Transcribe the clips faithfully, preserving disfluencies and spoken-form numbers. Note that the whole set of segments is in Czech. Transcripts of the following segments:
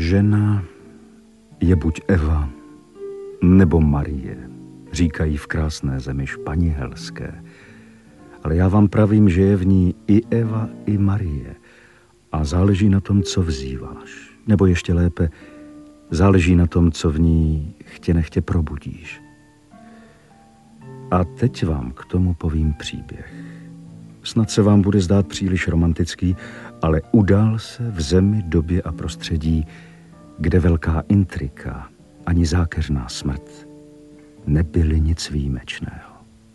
Žena je buď Eva, nebo Marie, říkají v krásné zemi španělské. Ale já vám pravím, že je v ní i Eva, i Marie. A záleží na tom, co vzýváš. Nebo ještě lépe, záleží na tom, co v ní chtě nechtě probudíš. A teď vám k tomu povím příběh. Snad se vám bude zdát příliš romantický, ale udál se v zemi, době a prostředí, kde velká intrika ani zákeřná smrt nebyly nic výjimečného.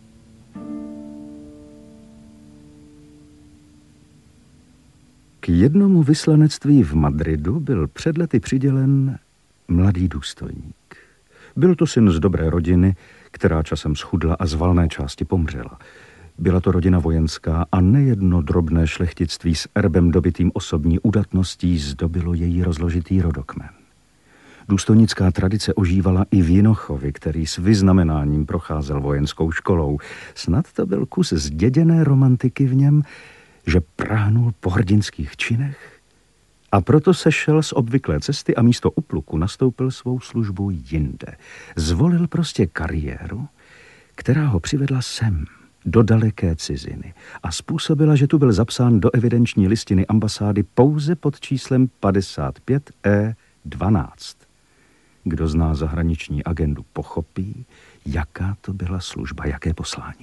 K jednomu vyslanectví v Madridu byl před lety přidělen mladý důstojník. Byl to syn z dobré rodiny, která časem schudla a z valné části pomřela. Byla to rodina vojenská a nejedno drobné šlechtictví s erbem dobitým osobní udatností zdobilo její rozložitý rodokmen. Důstojnická tradice ožívala i v Jinochovi, který s vyznamenáním procházel vojenskou školou. Snad to byl kus zděděné romantiky v něm, že prahnul po hrdinských činech a proto sešel z obvyklé cesty a místo upluku nastoupil svou službu jinde. Zvolil prostě kariéru, která ho přivedla sem, do daleké ciziny a způsobila, že tu byl zapsán do evidenční listiny ambasády pouze pod číslem padesát pět E dvanáct. Kdo zná zahraniční agendu, pochopí, jaká to byla služba, jaké poslání.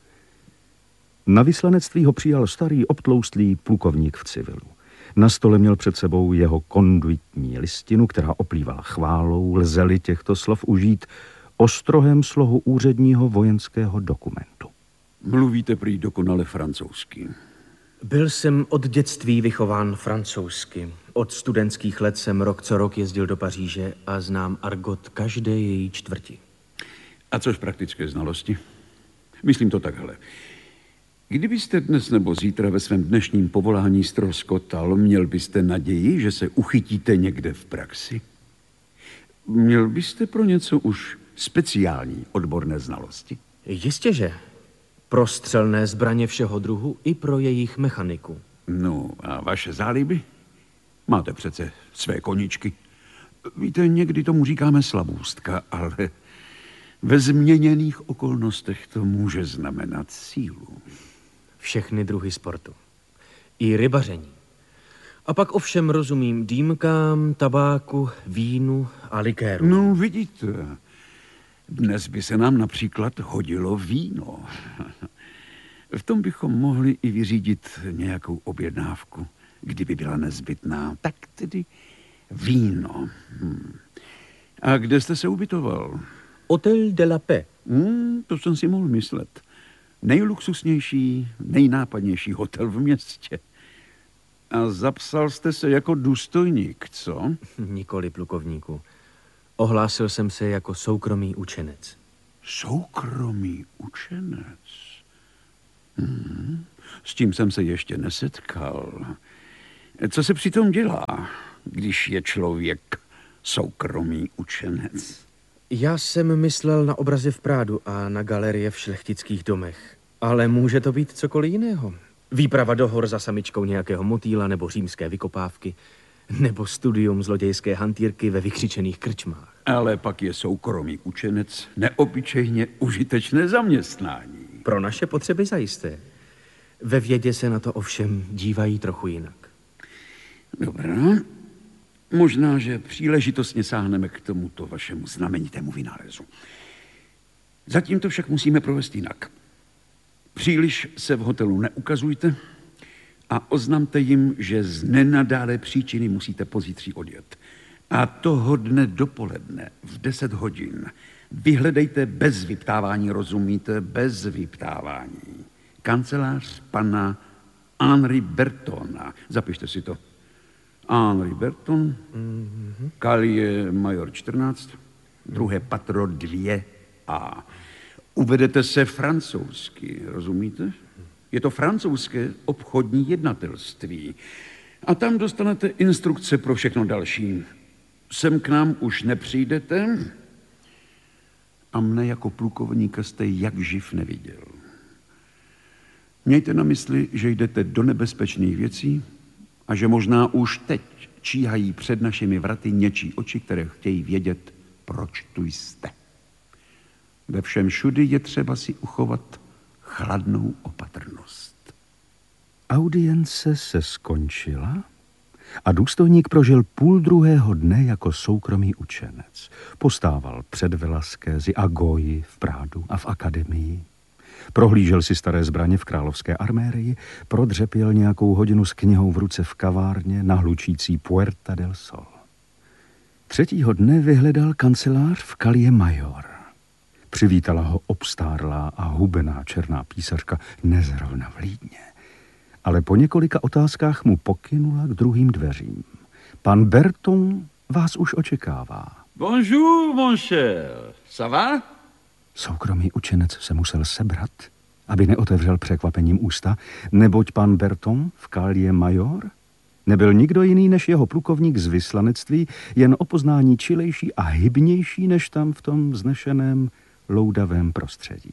Na vyslanectví ho přijal starý obtloustlý plukovník v civilu. Na stole měl před sebou jeho konduitní listinu, která oplývala chválou, lze-li těchto slov užít ostrohem slohu úředního vojenského dokumentu. Mluvíte prý dokonale francouzsky. Byl jsem od dětství vychován francouzsky. Od studentských let jsem rok co rok jezdil do Paříže a znám argot každé její čtvrti. A což praktické znalosti? Myslím to takhle. Kdybyste dnes nebo zítra ve svém dnešním povolání ztroskotal, měl byste naději, že se uchytíte někde v praxi? Měl byste pro něco už speciální odborné znalosti? Jistěže. Pro střelné zbraně všeho druhu i pro jejich mechaniku. No a vaše záliby? Máte přece své koničky. Víte, někdy tomu říkáme slabůstka, ale ve změněných okolnostech to může znamenat sílu. Všechny druhy sportu. I rybaření. A pak ovšem rozumím dýmkám, tabáku, vínu a likéru. No, vidíte, dnes by se nám například hodilo víno. V tom bychom mohli i vyřídit nějakou objednávku, kdyby byla nezbytná. Tak tedy víno. Hm. A kde jste se ubytoval? Hotel de la Paix. Hmm, to jsem si mohl myslet. Nejluxusnější, nejnápadnější hotel v městě. A zapsal jste se jako důstojník, co? Nikoli, plukovníku. Ohlásil jsem se jako soukromý učenec. Soukromý učenec? Hmm, s tím jsem se ještě nesetkal. Co se přitom dělá, když je člověk soukromý učenec? Já jsem myslel na obrazy v Prádu a na galerie v šlechtických domech. Ale může to být cokoliv jiného. Výprava do hor za samičkou nějakého motýla nebo římské vykopávky. Nebo studium zlodějské hantýrky ve vykřičených krčmách. Ale pak je soukromý učenec neobyčejně užitečné zaměstnání. Pro naše potřeby zajisté. Ve vědě se na to ovšem dívají trochu jinak. Dobrá. Možná, že příležitostně sáhneme k tomuto vašemu znamenitému vynálezu. Zatím to však musíme provést jinak. Příliš se v hotelu neukazujte a oznamte jim, že z nenadálé příčiny musíte pozítří odjet. A toho dne dopoledne v deset hodin vyhledejte bez vyptávání, rozumíte? Bez vyptávání. Kancelář pana Henri Bertona. Zapište si to. Henri Berton, mm-hmm. Calie Major čtrnáct, druhé patro dvě A. Uvedete se francouzsky, rozumíte? Je to francouzské obchodní jednatelství. A tam dostanete instrukce pro všechno další. Sem k nám už nepřijdete a mne jako plukovníka jste jak živ neviděl. Mějte na mysli, že jdete do nebezpečných věcí a že možná už teď číhají před našimi vraty něčí oči, které chtějí vědět, proč tu jste. Ve všem všudy je třeba si uchovat chladnou opatrnost. Audience se skončila a důstojník prožil půl druhého dne jako soukromý učenec. Postával před Velasquezy a Goyi v Prádu a v akademii. Prohlížel si staré zbraně v královské armérii, prodřepěl nějakou hodinu s knihou v ruce v kavárně na hlučící Puerta del Sol. Třetího dne vyhledal kancelář v Calle Mayor. Přivítala ho obstárlá a hubená černá písařka nezrovna vlídně. Ale po několika otázkách mu pokynula k druhým dveřím. Pan Berton vás už očekává. Bonjour, mon cher. Ça va? Soukromý učenec se musel sebrat, aby neotevřel překvapením ústa, neboť pan Berton v Calle Mayor nebyl nikdo jiný než jeho plukovník z vyslanectví, jen o poznání čilejší a hybnější než tam v tom vznešeném loudavém prostředí.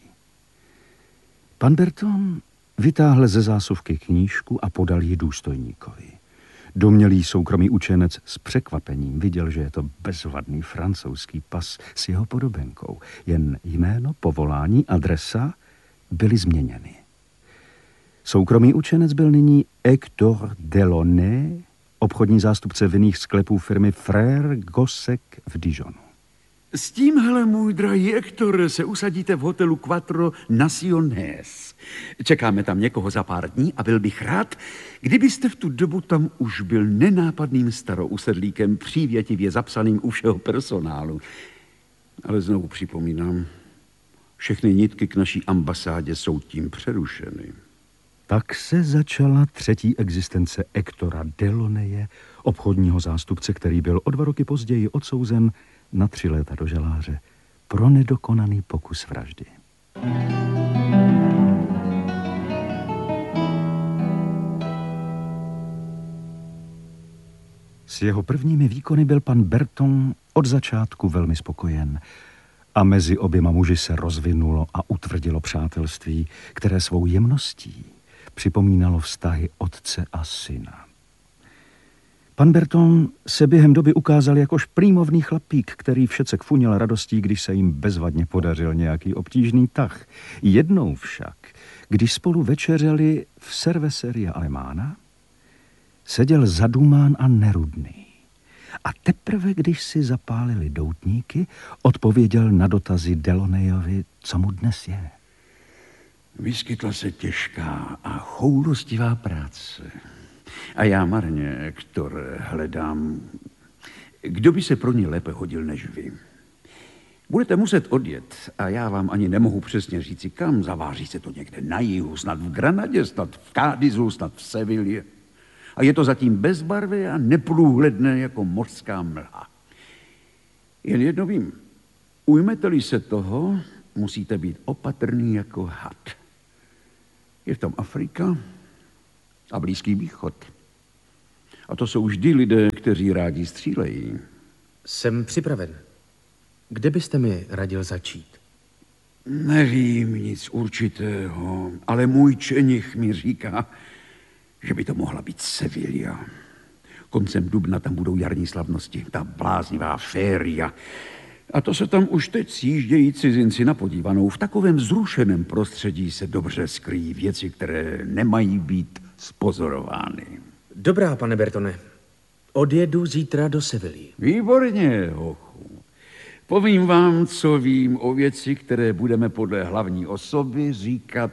Pan Berton vytáhl ze zásuvky knížku a podal ji důstojníkovi. Domělý soukromý učenec s překvapením viděl, že je to bezvadný francouzský pas s jeho podobenkou. Jen jméno, povolání, adresa byly změněny. Soukromý učenec byl nyní Hector Delaunay, obchodní zástupce vinných sklepů firmy Frère Gossec v Dijonu. S tímhle, můj drahý Hector, se usadíte v hotelu Quattro Naciones. Čekáme tam někoho za pár dní a byl bych rád, kdybyste v tu dobu tam už byl nenápadným starousedlíkem, přívětivě zapsaným u všeho personálu. Ale znovu připomínám, všechny nitky k naší ambasádě jsou tím přerušeny. Tak se začala třetí existence Hectora Delaunaye, obchodního zástupce, který byl o dva roky později odsouzen na tři léta do žaláře pro nedokonaný pokus vraždy. S jeho prvními výkony byl pan Berton od začátku velmi spokojen a mezi oběma muži se rozvinulo a utvrdilo přátelství, které svou jemností připomínalo vztahy otce a syna. Pan Berton se během doby ukázal jako šprýmovný chlapík, který všecek funěl radostí, když se jim bezvadně podařil nějaký obtížný tah. Jednou však, když spolu večeřeli v Cerveceria Alemána, seděl zadumán a nerudný. A teprve, když si zapálili doutníky, odpověděl na dotazy Delaunayovi, co mu dnes je. Vyskytla se těžká a choulostivá práce. A já marně, Hector, hledám, kdo by se pro ně lépe hodil než vy. Budete muset odjet a já vám ani nemohu přesně říci kam. Zaváří se to někde na jihu, snad v Granadě, snad v Cádizu, snad v Sevilě. A je to zatím bezbarvé a neprůhledné jako mořská mlha. Jen jedno vím, ujmete-li se toho, musíte být opatrný jako had. Je v tom Afrika a Blízký východ. A to jsou vždy lidé, kteří rádi střílejí. Jsem připraven. Kde byste mi radil začít? Nevím nic určitého, ale můj čenich mi říká, že by to mohla být Sevilla. Koncem dubna tam budou jarní slavnosti, ta bláznivá féria. A to se tam už teď sjíždějí cizinci na podívanou. V takovém zrušeném prostředí se dobře skryjí věci, které nemají být spozorovány. Dobrá, pane Bertone. Odjedu zítra do Sevilly. Výborně, hochu. Povím vám, co vím o věci, které budeme podle hlavní osoby říkat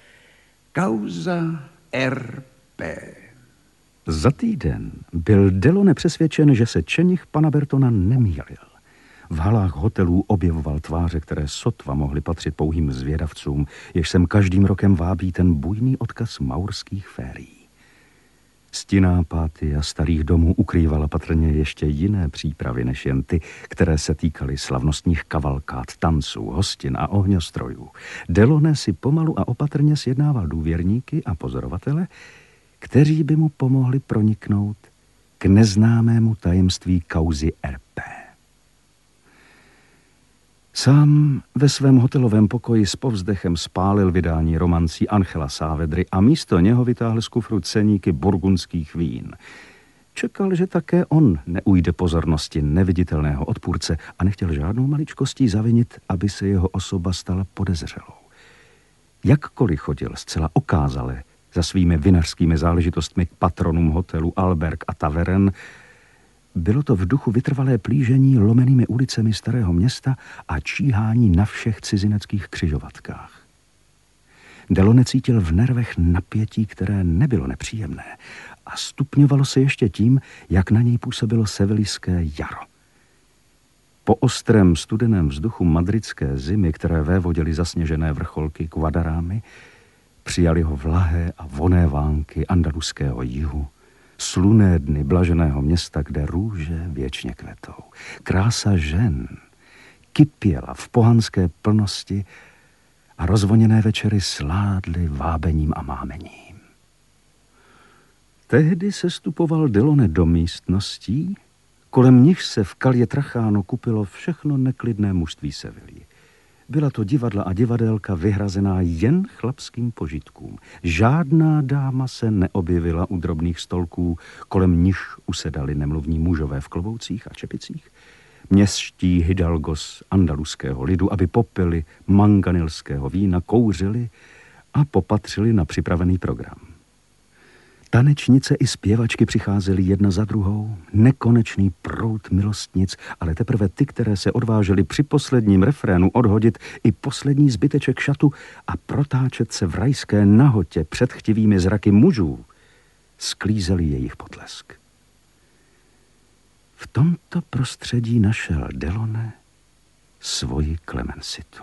kauza R P. Za týden byl Delaunay přesvědčen, že se čenich pana Bertona nemýlil. V halách hotelů objevoval tváře, které sotva mohly patřit pouhým zvědavcům, jež sem každým rokem vábí ten bujný odkaz maurských férií. Stinná páty a starých domů ukrývala patrně ještě jiné přípravy než jen ty, které se týkaly slavnostních kavalkád, tanců, hostin a ohňostrojů. Delaunay si pomalu a opatrně sjednával důvěrníky a pozorovatele, kteří by mu pomohli proniknout k neznámému tajemství kauzy R P. Sám ve svém hotelovém pokoji s povzdechem spálil vydání romancí Angela Saavedry a místo něho vytáhl z kufru ceníky burgundských vín. Čekal, že také on neujde pozornosti neviditelného odpůrce a nechtěl žádnou maličkostí zavinit, aby se jeho osoba stala podezřelou. Jakkoliv chodil zcela okázale za svými vinařskými záležitostmi k patronům hotelu Alberg a Taveren, bylo to v duchu vytrvalé plížení lomenými ulicemi starého města a číhání na všech cizineckých křižovatkách. Delaunay cítil v nervech napětí, které nebylo nepříjemné a stupňovalo se ještě tím, jak na něj působilo sevilijské jaro. Po ostrém studeném vzduchu madridské zimy, které vévodily zasněžené vrcholky Guadarámy, přijali ho vlahé a vonné vánky andaluského jihu, slunné dny blaženého města, kde růže věčně kvetou. Krása žen kypěla v pohanské plnosti a rozvoněné večery sládly vábením a mámením. Tehdy se stupoval Delaunay do místností, kolem nich se v Calle Trajano kupilo všechno neklidné mužství Sevilly. Byla to divadla a divadélka vyhrazená jen chlapským požitkům. Žádná dáma se neobjevila u drobných stolků, kolem nichž usedali nemluvní mužové v kloboucích a čepicích. Městští hidalgos andaluského lidu, aby popili manganilského vína, kouřili a popatřili na připravený program. Tanečnice i zpěvačky přicházely jedna za druhou, nekonečný proud milostnic, ale teprve ty, které se odvážely při posledním refrénu odhodit i poslední zbyteček šatu a protáčet se v rajské nahotě před chtivými zraky mužů, sklízeli jejich potlesk. V tomto prostředí našel Delaunay svoji Clemencitu.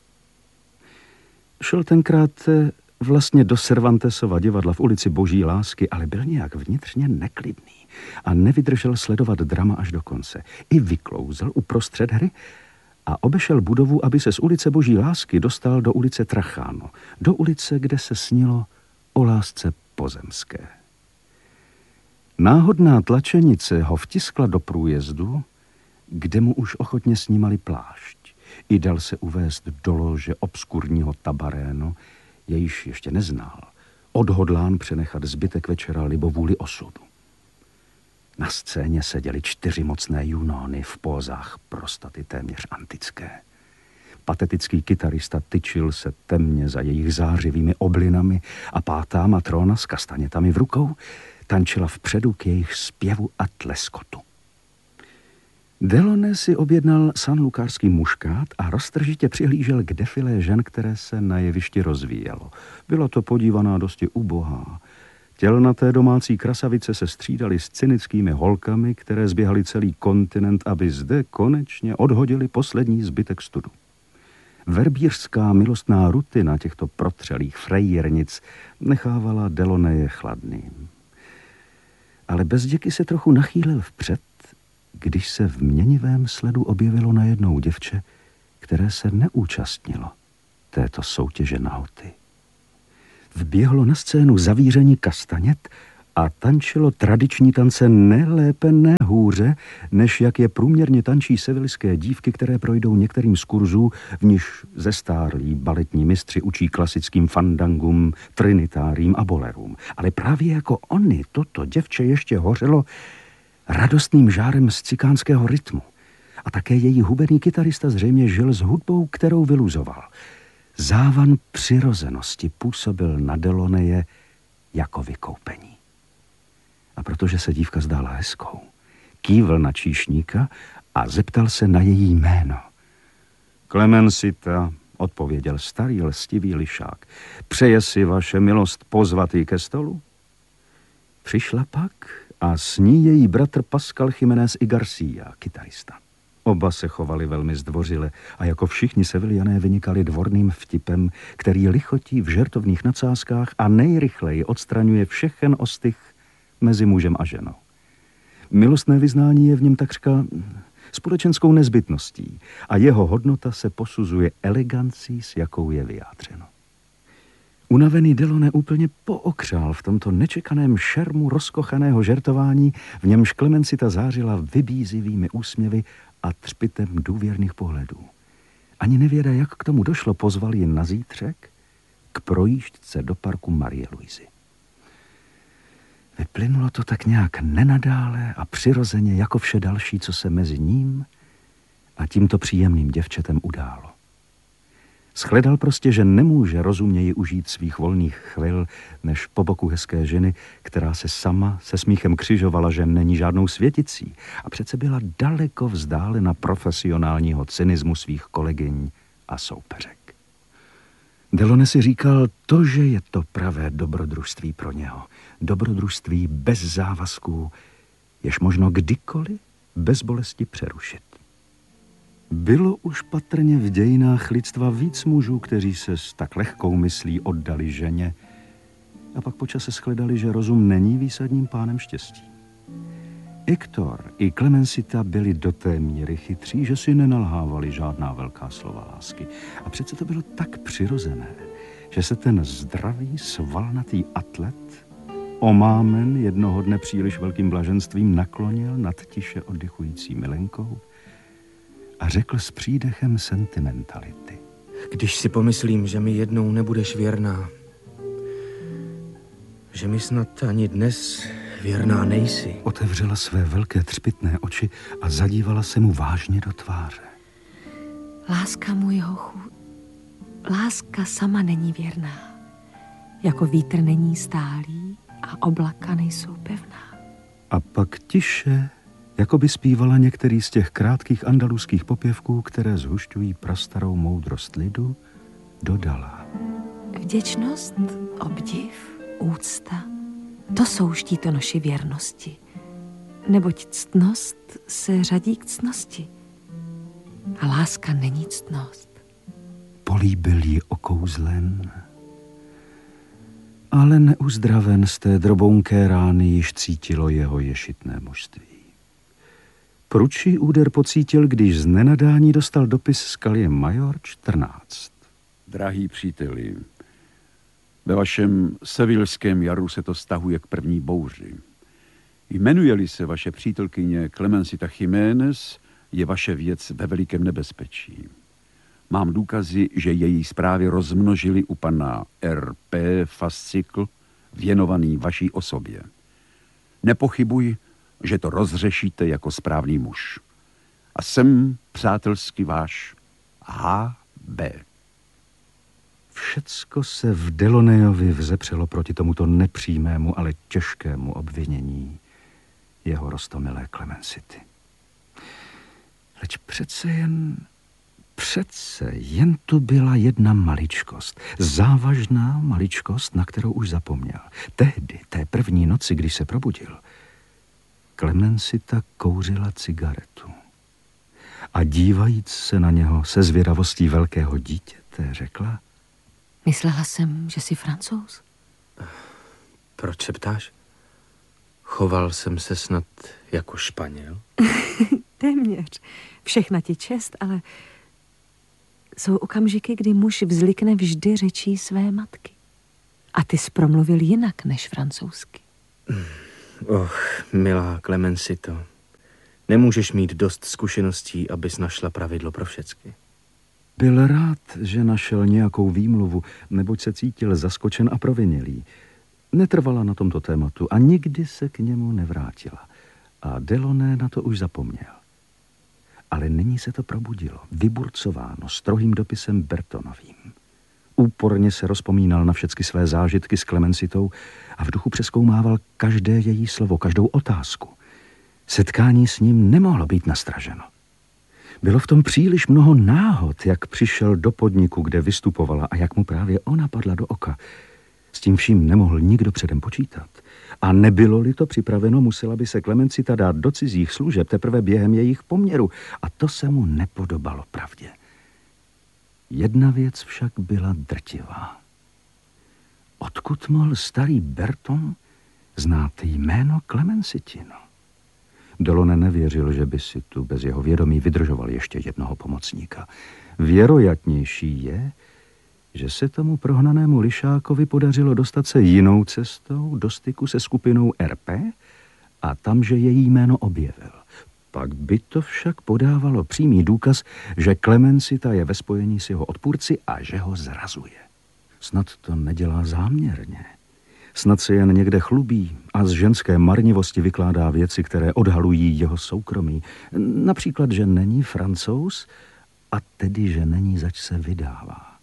Šel tenkrát vlastně do Cervantesova divadla v ulici Boží lásky, ale byl nějak vnitřně neklidný a nevydržel sledovat drama až do konce. I vyklouzel uprostřed hry a obešel budovu, aby se z ulice Boží lásky dostal do ulice Trajano, do ulice, kde se snilo o lásce pozemské. Náhodná tlačenice ho vtiskla do průjezdu, kde mu už ochotně snímali plášť. I dal se uvést do lože obskurního tabarénu, jejíž ještě neznal, odhodlán přenechat zbytek večera libovůli osudu. Na scéně seděly čtyři mocné junony v pózách prostaty téměř antické. Patetický kytarista tyčil se temně za jejich zářivými oblinami a pátá matrona s kastanětami v rukou tančila vpředu k jejich zpěvu a tleskotu. Delaunay si objednal sanlukárský muškát a roztržitě přihlížel k defilé žen, které se na jevišti rozvíjelo. Byla to podívaná dosti ubohá. Tělnaté domácí krasavice se střídaly s cynickými holkami, které zběhaly celý kontinent, aby zde konečně odhodili poslední zbytek studu. Verbířská milostná rutina těchto protřelých frejírnic nechávala Delaunaye chladným. Ale bezděky se trochu nachýlil vpřed, když se v měnivém sledu objevilo najednou děvče, které se neúčastnilo této soutěže nahoty. Vběhlo na scénu zavíření kastanět a tančilo tradiční tance ne lépe, ne hůře, než jak je průměrně tančí sevilské dívky, které projdou některým z kurzů, v nichž zestárlí baletní mistři učí klasickým fandangům, trinitárím a bolerům. Ale právě jako oni toto děvče ještě hořelo radostným žárem z cikánského rytmu. A také její hubený kytarista zřejmě žil s hudbou, kterou vyluzoval. Závan přirozenosti působil na Delaunaye jako vykoupení. A protože se dívka zdála hezkou, kývl na číšníka a zeptal se na její jméno. Clemencita, odpověděl starý lstivý lišák. Přeje si vaše milost pozvat ji ke stolu? Přišla pak a s ní její bratr Pascal Jiménez y García, kytarista. Oba se chovali velmi zdvořile a jako všichni Seviliané vynikali dvorným vtipem, který lichotí v žertovných nadsázkách a nejrychleji odstraňuje všechen ostych mezi mužem a ženou. Milostné vyznání je v něm takřka společenskou nezbytností a jeho hodnota se posuzuje elegancí, s jakou je vyjádřeno. Unavený Delaunay úplně pookřál v tomto nečekaném šermu rozkochaného žertování, v němž Clemencita zářila vybízivými úsměvy a třpitem důvěrných pohledů. Ani nevěda, jak k tomu došlo, pozval ji na zítřek k projížďce do parku Marie Luisy. Vyplynulo to tak nějak nenadále a přirozeně jako vše další, co se mezi ním a tímto příjemným děvčetem událo. Shledal prostě, že nemůže rozumněji užít svých volných chvil, než po boku hezké ženy, která se sama se smíchem křižovala, že není žádnou světicí a přece byla daleko vzdálena profesionálního cynismu svých kolegyň a soupeřek. Delaunay si říkal, to, že je to pravé dobrodružství pro něho. Dobrodružství bez závazků, jež možno kdykoliv bez bolesti přerušit. Bylo už patrně v dějinách lidstva víc mužů, kteří se s tak lehkou myslí oddali ženě a pak po čase shledali, že rozum není výsadním pánem štěstí. Hector i Clemencita byli do té míry chytří, že si nenalhávali žádná velká slova lásky. A přece to bylo tak přirozené, že se ten zdravý, svalnatý atlet, omámen jednoho dne příliš velkým blaženstvím, naklonil nad tiše oddychující milenkou a řekl s přídechem sentimentality. Když si pomyslím, že mi jednou nebudeš věrná, že mi snad ani dnes věrná nejsi. Otevřela své velké třpytné oči a zadívala se mu vážně do tváře. Láska, můj hochu, láska sama není věrná. Jako vítr není stálý a oblaka nejsou pevná. A pak tiše, jako by zpívala některý z těch krátkých andaluských popěvků, které zhušťují prastarou moudrost lidu, dodala. Vděčnost, obdiv, úcta, to jsou štítonoši věrnosti. Neboť ctnost se řadí k ctnosti. A láska není ctnost. Políbil ji okouzlen, ale neuzdraven z té drobounké rány již cítilo jeho ješitné mužství. Prudší úder pocítil, když z nenadání dostal dopis z Kalie Major čtrnáct. Drahý příteli, ve vašem sevilském jaru se to stahuje k první bouři. Jmenuje-li se vaše přítelkyně Clemencita Jiménez, je vaše věc ve velikém nebezpečí. Mám důkazy, že její zprávy rozmnožili u pana R P fascikl věnovaný vaší osobě. Nepochybuj, že to rozřešíte jako správný muž. A jsem přátelsky váš H B Všecko se v Delaunayovi vzepřelo proti tomuto nepřímému, ale těžkému obvinění jeho roztomilé Clemencity. Leč přece jen, přece jen tu byla jedna maličkost, závažná maličkost, na kterou už zapomněl. Tehdy, té první noci, když se probudil, Clemencita kouřila cigaretu a dívajíc se na něho se zvědavostí velkého dítěte, řekla: Myslela jsem, že jsi Francouz. Proč se ptáš? Choval jsem se snad jako Španěl? Téměř. Všechna ti čest, ale jsou okamžiky, kdy muž vzlikne vždy řečí své matky. A ty jsi promluvil jinak než francouzsky. Och, milá Clemencito, nemůžeš mít dost zkušeností, abys našla pravidlo pro všecky. Byl rád, že našel nějakou výmluvu, neboť se cítil zaskočen a provinělý. Netrvala na tomto tématu a nikdy se k němu nevrátila. A Delaunay na to už zapomněl. Ale nyní se to probudilo, vyburcováno strohým dopisem Bertonovým. Úporně se rozpomínal na všechny své zážitky s Clemencitou a v duchu přezkoumával každé její slovo, každou otázku. Setkání s ním nemohlo být nastraženo. Bylo v tom příliš mnoho náhod, jak přišel do podniku, kde vystupovala a jak mu právě ona padla do oka. S tím vším nemohl nikdo předem počítat. A nebylo-li to připraveno, musela by se Clemencita dát do cizích služeb teprve během jejich poměru. A to se mu nepodobalo pravdě. Jedna věc však byla drtivá. Odkud mohl starý Berton znát jméno Clemencitino? Delaunay nevěřil, že by si tu bez jeho vědomí vydržoval ještě jednoho pomocníka. Věroятnější je, že se tomu prohnanému lišákovi podařilo dostat se jinou cestou do styku se skupinou R P a tam, že její jméno objevil. Pak by to však podávalo přímý důkaz, že Clemencita je ve spojení s jeho odpůrci a že ho zrazuje. Snad to nedělá záměrně. Snad se jen někde chlubí a z ženské marnivosti vykládá věci, které odhalují jeho soukromí. Například, že není Francouz a tedy, že není, zač se vydává.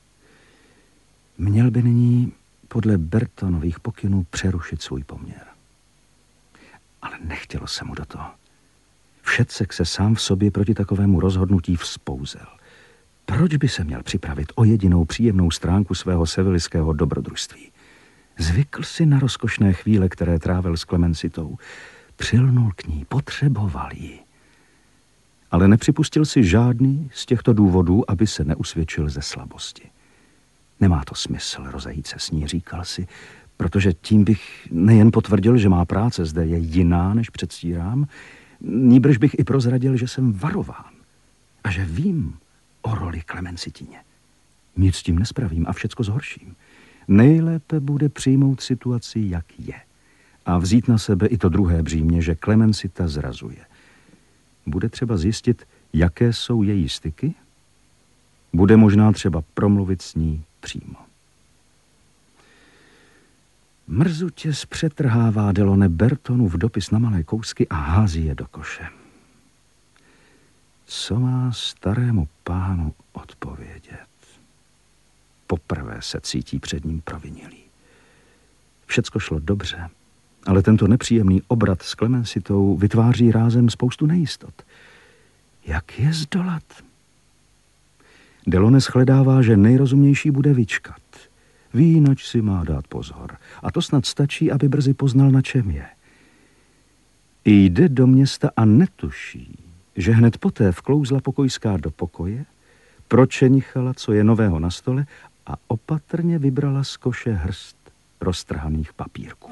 Měl by nyní podle Bertonových pokynů přerušit svůj poměr. Ale nechtělo se mu do toho. Všetsek se sám v sobě proti takovému rozhodnutí vzpouzel. Proč by se měl připravit o jedinou příjemnou stránku svého seviliského dobrodružství? Zvykl si na rozkošné chvíle, které trávil s Klemencitou. Přilnul k ní, potřeboval ji. Ale nepřipustil si žádný z těchto důvodů, aby se neusvědčil ze slabosti. Nemá to smysl rozejít se s ní, říkal si, protože tím bych nejen potvrdil, že má práce zde je jiná, než předstírám, nýbrž bych i prozradil, že jsem varován a že vím o roli Klemencitině. Nic s tím nespravím a všecko zhorším. Nejlépe bude přijmout situaci, jak je, a vzít na sebe i to druhé břímě, že Klemencita zrazuje. Bude třeba zjistit, jaké jsou její styky. Bude možná třeba promluvit s ní přímo. Mrzutě zpřetrhává Delaunay Bertonův dopis na malé kousky a hází je do koše. Co má starému pánu odpovědět? Poprvé se cítí před ním provinilý. Všecko šlo dobře, ale tento nepříjemný obrat s Klemencitou vytváří rázem spoustu nejistot. Jak je zdolat? Delaunay shledává, že nejrozumnější bude vyčkat. Ví, nač si má dát pozor. A to snad stačí, aby brzy poznal, na čem je. Jde do města a netuší, že hned poté vklouzla pokojská do pokoje, pročenichala, co je nového na stole, a opatrně vybrala z koše hrst roztrhaných papírků.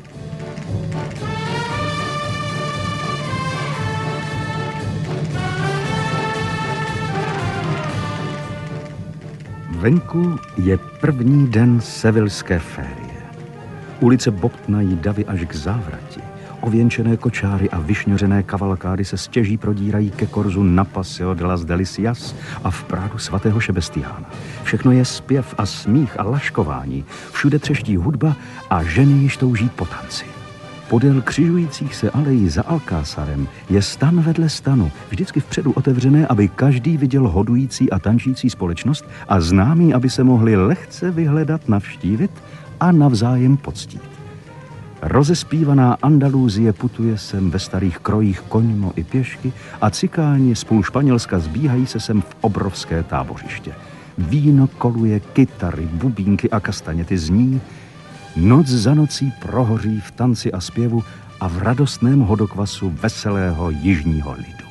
Venku je první den sevilské férie. Ulice bobtnají davy až k závrati. Ověnčené kočáry a vyšňořené kavalkády se stěží prodírají ke korzu na Paseo de las Delicias a v Prádu svatého Šebestiána. Všechno je zpěv a smích a laškování. Všude třeští hudba a ženy již touží po tanci. Podél křižujících se alejí za Alcázarem je stan vedle stanu, vždycky vpředu otevřené, aby každý viděl hodující a tančící společnost a známí, aby se mohli lehce vyhledat, navštívit a navzájem poctít. Rozespívaná Andaluzie putuje sem ve starých krojích koňmo i pěšky a cikáni z půl Španělska zbíhají se sem v obrovské tábořiště. Víno koluje, kytary, bubínky a kastaněty zní, noc za nocí prohoří v tanci a zpěvu a v radostném hodokvasu veselého jižního lidu.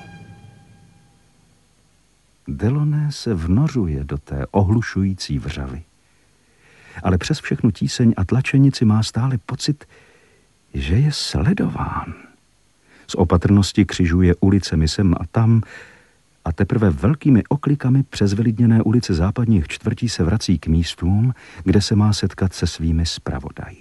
Delaunay se vnořuje do té ohlušující vřavy, ale přes všechnu tíseň a tlačenici má stále pocit, že je sledován. Z opatrnosti křižuje ulicemi sem a tam a teprve velkými oklikami přes vylidněné ulice západních čtvrtí se vrací k místům, kde se má setkat se svými zpravodaji.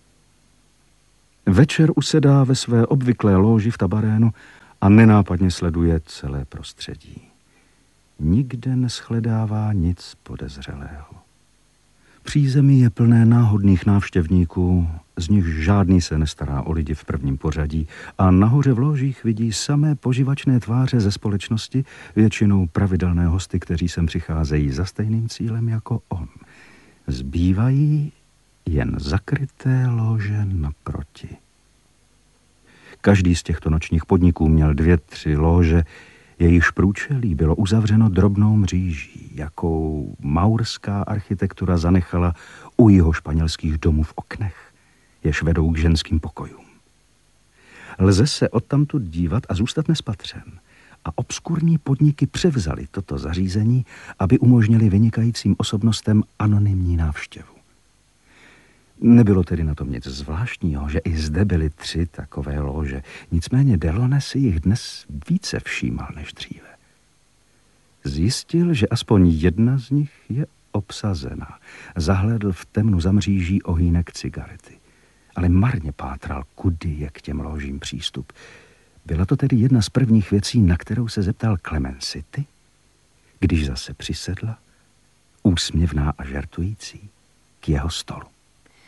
Večer usedá ve své obvyklé lóži v tabarénu a nenápadně sleduje celé prostředí. Nikde neschledává nic podezřelého. Přízemí je plné náhodných návštěvníků, z nich žádný se nestará o lidi v prvním pořadí a nahoře v ložích vidí samé poživačné tváře ze společnosti, většinou pravidelné hosty, kteří sem přicházejí za stejným cílem jako on. Zbývají jen zakryté lože naproti. Každý z těchto nočních podniků měl dvě, tři lože, jejichž průčelí bylo uzavřeno drobnou mříží, jakou maurská architektura zanechala u jeho španělských domů v oknech, jež vedou k ženským pokojům. Lze se odtamtud dívat a zůstat nespatřen. A obskurní podniky převzali toto zařízení, aby umožnili vynikajícím osobnostem anonymní návštěvu. Nebylo tedy na tom nic zvláštního, že i zde byly tři takové lože. Nicméně Delaunay si jich dnes více všímal než dříve. Zjistil, že aspoň jedna z nich je obsazena. Zahlédl v temnu za mříží ohýnek cigarety. Ale marně pátral, kudy je k těm ložím přístup. Byla to tedy jedna z prvních věcí, na kterou se zeptal Klemencity, když zase přisedla, úsměvná a žertující, k jeho stolu.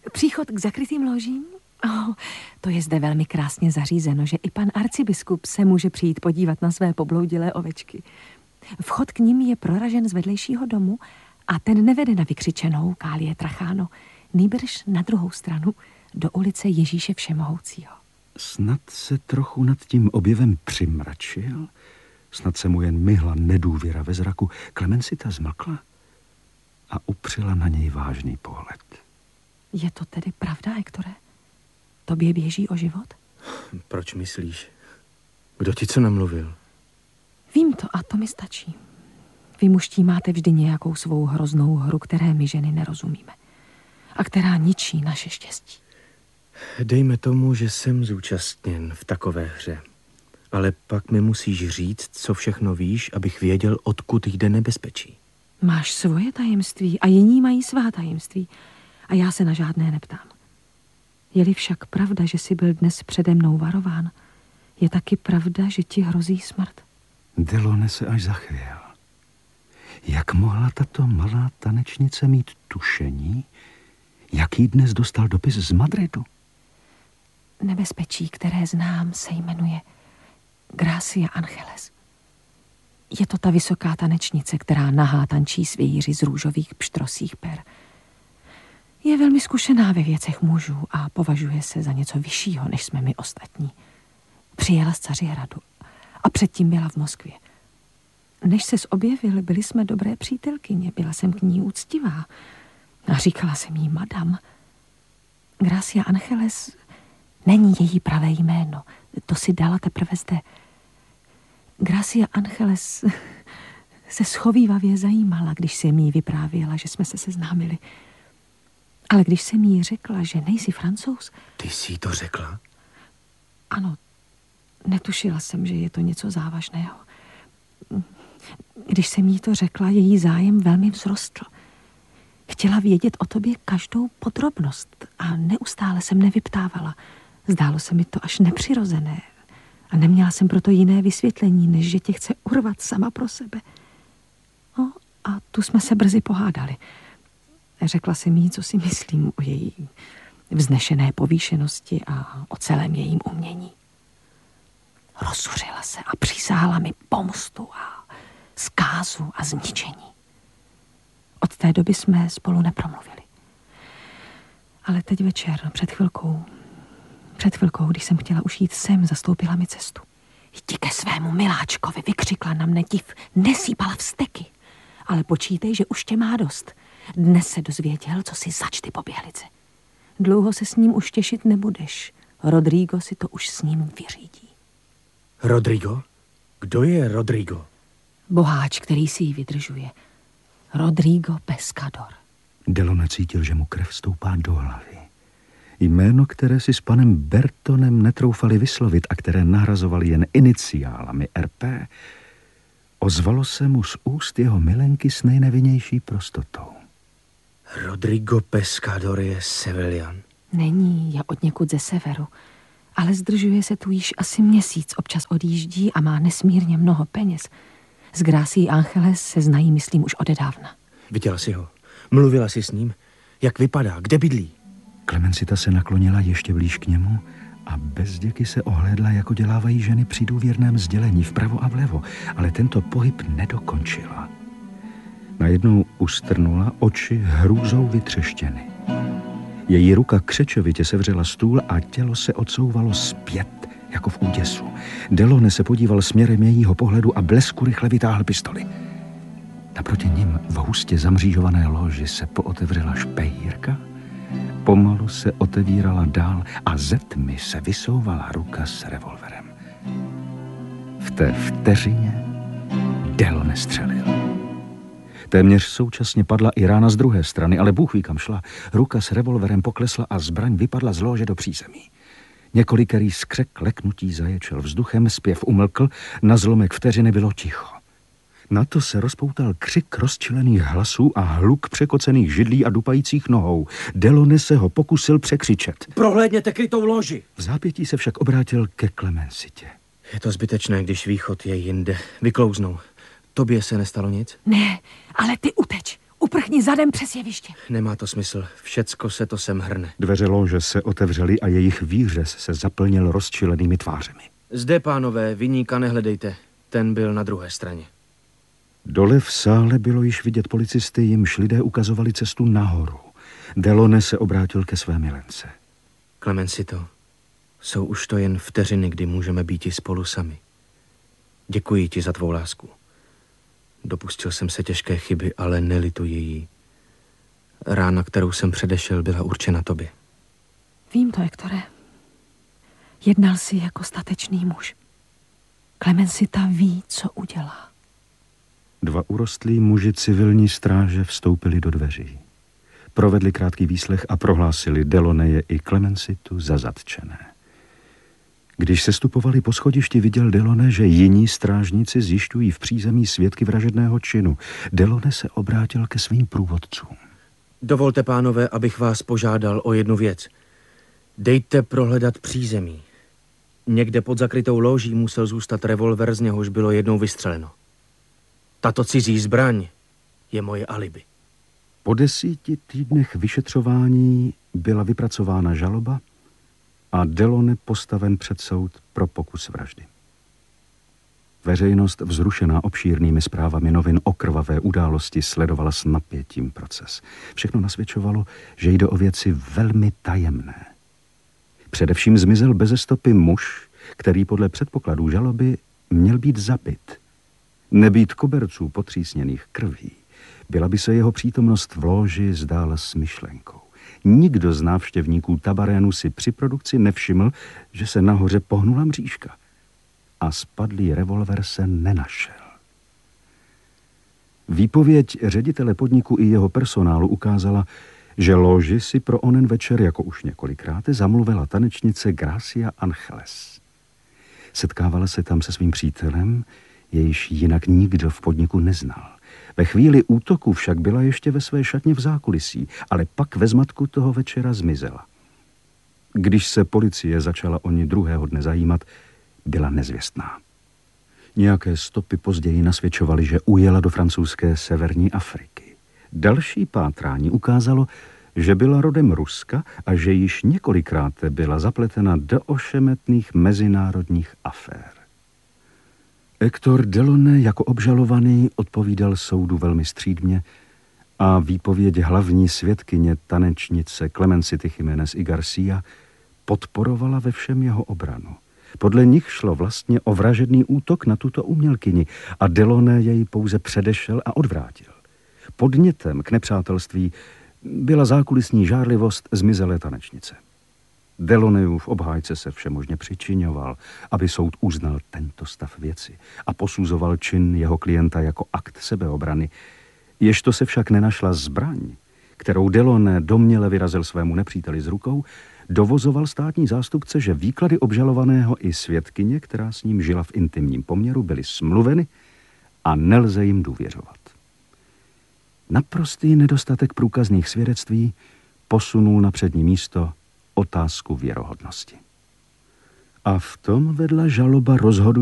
Příchod k zakrytým ložím? Oh, to je zde velmi krásně zařízeno, že i pan arcibiskup se může přijít podívat na své pobloudilé ovečky. Vchod k nim je proražen z vedlejšího domu a ten nevede na vykřičenou Kálie Tracháno, nýbrž na druhou stranu do ulice Ježíše Všemohoucího. Snad se trochu nad tím objevem přimračil, snad se mu jen myhla nedůvěra ve zraku. Klemensita zmlkla a upřela na něj vážný pohled. Je to tedy pravda, Hektore? Tobě běží o život? Proč myslíš? Kdo ti co namluvil? Vím to a to mi stačí. Vy mužtí máte vždy nějakou svou hroznou hru, které my ženy nerozumíme. A která ničí naše štěstí. Dejme tomu, že jsem zúčastněn v takové hře. Ale pak mi musíš říct, co všechno víš, abych věděl, odkud jde nebezpečí. Máš svoje tajemství a jiní mají svá tajemství. A já se na žádné neptám. Je-li však pravda, že jsi byl dnes přede mnou varován, je taky pravda, že ti hrozí smrt. Delone se až zachvěl. Jak mohla tato malá tanečnice mít tušení, jaký dnes dostal dopis z Madridu? Nebezpečí, které znám, se jmenuje Gracia Angeles. Je to ta vysoká tanečnice, která nahá tančí s vějíři z růžových pštrosích per. Je velmi zkušená ve věcech mužů a považuje se za něco vyššího, než jsme my ostatní. Přijela z Cařihradu a předtím byla v Moskvě. Než ses objevil, byli jsme dobré přítelkyně, byla jsem k ní úctivá a říkala jsem jí madam. Gracia Angeles není její pravé jméno, to si dala teprve zde. Gracia Angeles se schovívavě zajímala, když jsem jí vyprávěla, že jsme se seznámili. Ale když jsem jí řekla, že nejsi Francouz... Ty jsi to řekla? Ano, netušila jsem, že je to něco závažného. Když jsem jí to řekla, její zájem velmi vzrostl. Chtěla vědět o tobě každou podrobnost a neustále jsem nevyptávala. Zdálo se mi to až nepřirozené a neměla jsem proto jiné vysvětlení, než že tě chce urvat sama pro sebe. No a tu jsme se brzy pohádali. Řekla jsem jí, co si myslím o její vznešené povýšenosti a o celém jejím umění. Rozzuřila se a přísahala mi pomstu a zkázu a zničení. Od té doby jsme spolu nepromluvili. Ale teď večer, před chvilkou, před chvilkou, když jsem chtěla už jít sem, zastoupila mi cestu. Jdi ke svému miláčkovi, vykřikla na mne div, nesýpala vzteky. Ale počítej, že už tě má dost. Dnes se dozvěděl, co si zač ty poběhlice. Dlouho se s ním už těšit nebudeš. Rodrigo si to už s ním vyřídí. Rodrigo? Kdo je Rodrigo? Boháč, který si ji vydržuje. Rodrigo Pescador. Delone cítil, že mu krev stoupá do hlavy. Jméno, které si s panem Bertonem netroufali vyslovit a které nahrazovali jen iniciálami R P, ozvalo se mu z úst jeho milenky s nejnevinnější prostotou. Rodrigo Pescador je Sevilian. Není, je odněkud ze severu, ale zdržuje se tu již asi měsíc, občas odjíždí a má nesmírně mnoho peněz. S Grací Angeles se znají, myslím, už odedávna. Viděla jsi ho? Mluvila jsi s ním? Jak vypadá? Kde bydlí? Klemensita se naklonila ještě blíž k němu a bez děky se ohlédla, jako dělávají ženy při důvěrném sdělení vpravo a vlevo, ale tento pohyb nedokončila. Najednou ustrnula, oči hrůzou vytřeštěny. Její ruka křečovitě sevřela stůl a tělo se odsouvalo zpět, jako v úděsu. Delone se podíval směrem jejího pohledu a blesku rychle vytáhl pistoli. Naproti ním v hustě zamřížované loži se pootevřela špejírka, pomalu se otevírala dál a ze tmy se vysouvala ruka s revolverem. V té vteřině Delone střelil. Téměř současně padla i rána z druhé strany, ale Bůh ví, kam šla. Ruka s revolverem poklesla a zbraň vypadla z lože do přízemí. Několikerý skřek leknutí zaječel vzduchem, zpěv umlkl, na zlomek vteřiny bylo ticho. Na to se rozpoutal křik rozčilených hlasů a hluk překocených židlí a dupajících nohou. Delone se ho pokusil překřičet. Prohlédněte krytou loži! V zápětí se však obrátil ke Klemensitě. Je to zbytečné, když východ je jinde. Vyklouznou. Tobě se nestalo nic? Ne, ale ty uteč. Uprchni zadem přes jeviště. Nemá to smysl. Všecko se to sem hrne. Dveře lože se otevřely a jejich výřez se zaplnil rozčilenými tvářemi. Zde, pánové, viníka nehledejte. Ten byl na druhé straně. Dole v sále bylo již vidět policisty, jimž lidé ukazovali cestu nahoru. Delaunay se obrátil ke své milence. Clemencito, jsou už to jen vteřiny, kdy můžeme být i spolu sami. Děkuji ti za tvou lásku. Dopustil jsem se těžké chyby, ale nelituji jí. Rána, kterou jsem předešel, byla určena tobě. Vím to, Hektore. Jednal jsi jako statečný muž. Clemencita ví, co udělá. Dva urostlí muži civilní stráže vstoupili do dveří. Provedli krátký výslech a prohlásili Delaunaye i Clemencitu za zatčené. Když se stupovali po schodišti, viděl Delaunay, že jiní strážníci zjišťují v přízemí svědky vražedného činu. Delaunay se obrátil ke svým průvodcům. Dovolte, pánové, abych vás požádal o jednu věc. Dejte prohledat přízemí. Někde pod zakrytou lóží musel zůstat revolver, z něhož bylo jednou vystřeleno. Tato cizí zbraň je moje alibi. Po desíti týdnech vyšetřování byla vypracována žaloba a Delaunay postaven před soud pro pokus vraždy. Veřejnost, vzrušená obšírnými zprávami novin o krvavé události, sledovala s napětím proces. Všechno nasvědčovalo, že jde o věci velmi tajemné. Především zmizel beze stopy muž, který podle předpokladů žaloby měl být zabit. Nebýt koberců potřísněných krví, byla by se jeho přítomnost v lóži zdála smyšlenkou. Nikdo z návštěvníků tabarénu si při produkci nevšiml, že se nahoře pohnula mřížka. A spadlý revolver se nenašel. Výpověď ředitele podniku i jeho personálu ukázala, že lóži si pro onen večer, jako už několikrát, zamluvila tanečnice Gracia Angeles. Setkávala se tam se svým přítelem, jejž jinak nikdo v podniku neznal. Ve chvíli útoku však byla ještě ve své šatně v zákulisí, ale pak ve zmatku toho večera zmizela. Když se policie začala o ní druhého dne zajímat, byla nezvěstná. Nějaké stopy později nasvědčovaly, že ujela do francouzské severní Afriky. Další pátrání ukázalo, že byla rodem Ruska a že již několikrát byla zapletena do ošemetných mezinárodních afér. Hector Delaunay jako obžalovaný odpovídal soudu velmi střídmě a výpověď hlavní svědkyně tanečnice Clemencity Jiménez y Garcia podporovala ve všem jeho obranu. Podle nich šlo vlastně o vražedný útok na tuto umělkyni a Delaunay jej pouze předešel a odvrátil. Podnětem k nepřátelství byla zákulisní žárlivost zmizelé tanečnice. Delaunayův obhájce se všemožně přičiňoval, aby soud uznal tento stav věci a posuzoval čin jeho klienta jako akt sebeobrany, ježto se však nenašla zbraň, kterou Delaunay domněle vyrazil svému nepříteli z rukou, dovozoval státní zástupce, že výklady obžalovaného i svědkyně, která s ním žila v intimním poměru, byly smluveny a nelze jim důvěřovat. Naprostý nedostatek průkazných svědectví posunul na přední místo otázku věrohodnosti. A v tom vedla žaloba rozhodující